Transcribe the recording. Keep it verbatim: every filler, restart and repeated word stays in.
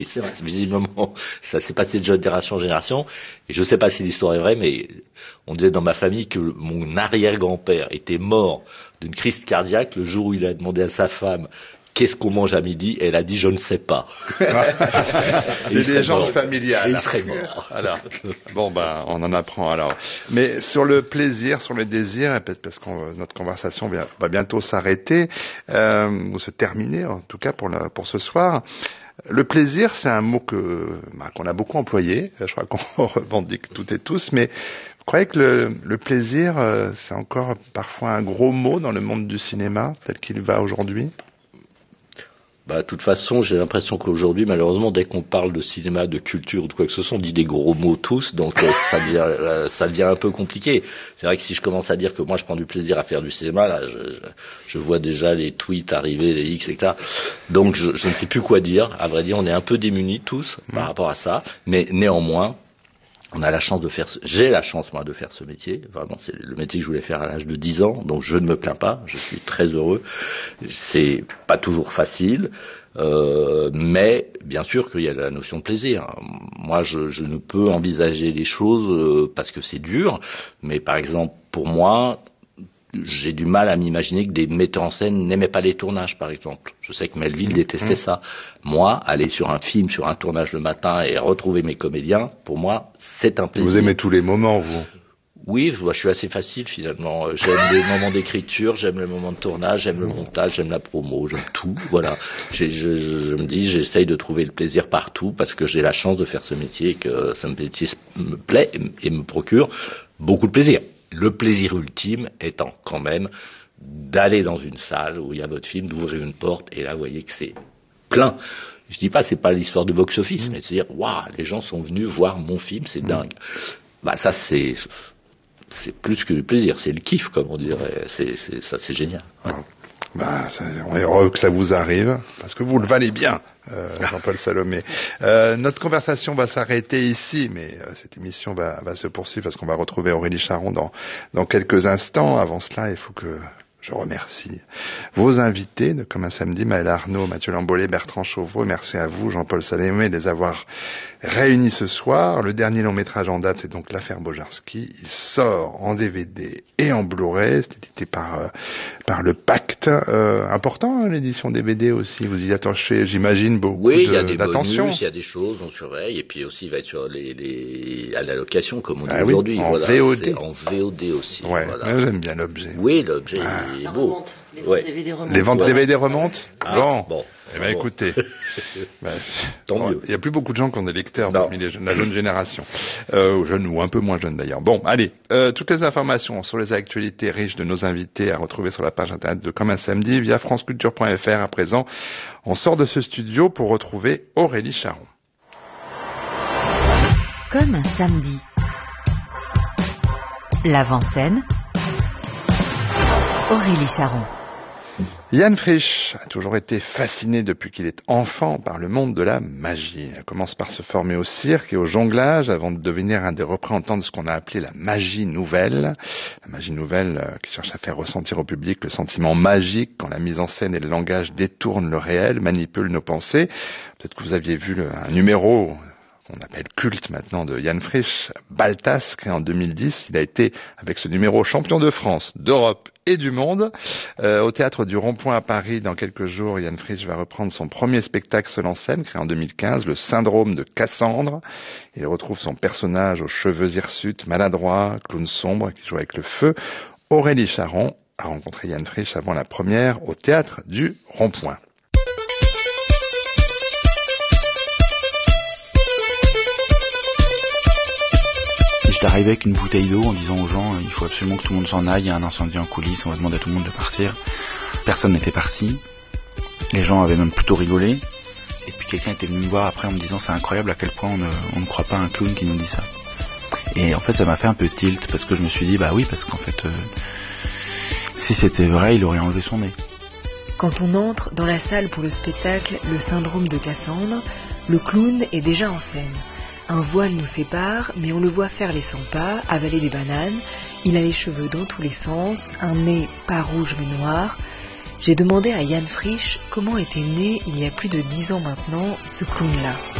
C'est vrai, visiblement, ça s'est passé de génération en génération, et je sais pas si l'histoire est vraie, mais on disait dans ma famille que mon arrière-grand-père était mort d'une crise cardiaque le jour où il a demandé à sa femme qu'est-ce qu'on mange à midi, et elle a dit je ne sais pas. Les légendes familiales. Et il serait mort. Alors, bon ben, on en apprend alors. Mais sur le plaisir, sur le désir, parce que notre conversation va bientôt s'arrêter, euh, ou se terminer, en tout cas pour, le, pour ce soir. Le plaisir, c'est un mot que bah, qu'on a beaucoup employé. Je crois qu'on revendique toutes et tous, mais vous croyez que le, le plaisir, euh, c'est encore parfois un gros mot dans le monde du cinéma tel qu'il va aujourd'hui? Bah, de toute façon, j'ai l'impression qu'aujourd'hui, malheureusement, dès qu'on parle de cinéma, de culture ou de quoi que ce soit, on dit des gros mots tous, donc euh, ça devient, euh, ça devient un peu compliqué. C'est vrai que si je commence à dire que moi je prends du plaisir à faire du cinéma, là, je, je, je vois déjà les tweets arriver, les X, et cetera. Donc je, je ne sais plus quoi dire. À vrai dire, on est un peu démunis tous mmh. par rapport à ça, mais néanmoins, on a la chance de faire, ce... j'ai la chance moi de faire ce métier. Vraiment, c'est le métier que je voulais faire à l'âge de dix ans, donc je ne me plains pas. Je suis très heureux. C'est pas toujours facile, euh, mais bien sûr qu'il y a la notion de plaisir. Moi, je, je ne peux envisager les choses euh, parce que c'est dur. Mais par exemple, pour moi, j'ai du mal à m'imaginer que des metteurs en scène n'aimaient pas les tournages, par exemple. Je sais que Melville détestait ça. Moi, aller sur un film, sur un tournage le matin et retrouver mes comédiens, pour moi, c'est un plaisir. Vous aimez tous les moments, vous? Oui, moi, je suis assez facile, finalement. J'aime les moments d'écriture, j'aime les moments de tournage, j'aime le montage, j'aime la promo, j'aime tout. Voilà. Je, je, je me dis, j'essaye de trouver le plaisir partout parce que j'ai la chance de faire ce métier et que ce métier me plaît et me procure beaucoup de plaisir. Le plaisir ultime étant quand même d'aller dans une salle où il y a votre film, d'ouvrir une porte, et là, vous voyez que c'est plein. Je dis pas, c'est pas l'histoire de box-office, mmh. mais de se dire, waouh, les gens sont venus voir mon film, c'est mmh. dingue. Bah, ça, c'est, c'est plus que du plaisir, c'est le kiff, comme on dirait. C'est, c'est, ça, c'est génial. Ouais. Bah, ça, on est heureux que ça vous arrive, parce que vous le valez bien, euh, Jean-Paul Salomé. Euh, notre conversation va s'arrêter ici, mais euh, cette émission va, va se poursuivre parce qu'on va retrouver Aurélie Charon dans, dans quelques instants. Avant cela, il faut que je remercie vos invités de Comme un samedi, Maëlle Arnaud, Mathieu Lambollé, Bertrand Chauveau. Merci à vous, Jean-Paul Salomé, de les avoir réunis ce soir. Le dernier long métrage en date, c'est donc L'affaire Bojarski. Il sort en D V D et en Blu-ray. C'est édité par euh, par le Pacte. Euh, important, hein, l'édition D V D aussi. Vous y attachez, j'imagine, beaucoup oui, de, il y a des d'attention. bonus, il y a des choses, on surveille. Et puis aussi, il va être sur les, les à la location, comme on dit ah aujourd'hui. Oui, en voilà, V O D. C'est en V O D aussi. Ouais, voilà. mais j'aime bien l'objet. Oui, l'objet ah. Ça est beau. remonte. Les ventes ouais. D V D remontent. Les ventes voilà. D V D remontent ah, Bon. bon. Eh ben, bon. écoutez. ben, Tant bon, mieux. Il n'y a plus beaucoup de gens qui ont des lecteurs parmi les jeunes, la jeune génération. Euh, jeunes ou un peu moins jeunes d'ailleurs. Bon, allez. Euh, toutes les informations sur les actualités riches de nos invités à retrouver sur la page internet de Comme un samedi via franceculture point f r. À présent, on sort de ce studio pour retrouver Aurélie Charon. Comme un samedi. L'avant-scène. Aurélie Charon. Jan Frisch a toujours été fasciné depuis qu'il est enfant par le monde de la magie. Il commence par se former au cirque et au jonglage avant de devenir un des représentants de ce qu'on a appelé la magie nouvelle. La magie nouvelle euh, qui cherche à faire ressentir au public le sentiment magique quand la mise en scène et le langage détournent le réel, manipulent nos pensées. Peut-être que vous aviez vu le, un numéro qu'on appelle culte maintenant de Jan Frisch, Baltas, créé en deux mille dix. Il a été, avec ce numéro, champion de France, d'Europe et du monde. Euh, au Théâtre du Rond-Point à Paris, dans quelques jours, Jan Frisch va reprendre son premier spectacle seul en scène, créé en deux mille quinze, le syndrome de Cassandre. Il retrouve son personnage aux cheveux hirsutes, maladroit, clown sombre, qui joue avec le feu. Aurélie Charon a rencontré Jan Frisch avant la première au Théâtre du Rond-Point. J'étais arrivé avec une bouteille d'eau en disant aux gens il faut absolument que tout le monde s'en aille, il y a un incendie en coulisses, on va demander à tout le monde de partir. Personne n'était parti, les gens avaient même plutôt rigolé, et puis quelqu'un était venu me voir après en me disant c'est incroyable à quel point on ne, on ne croit pas à un clown qui nous dit ça. Et en fait ça m'a fait un peu tilt parce que je me suis dit bah oui parce qu'en fait euh, si c'était vrai il aurait enlevé son nez. Quand on entre dans la salle pour le spectacle Le syndrome de Cassandre, le clown est déjà en scène. Un voile nous sépare, mais on le voit faire les cent pas, avaler des bananes. Il a les cheveux dans tous les sens, un nez pas rouge mais noir. J'ai demandé à Yann Frisch comment était né, il y a plus de dix ans maintenant, ce clown-là.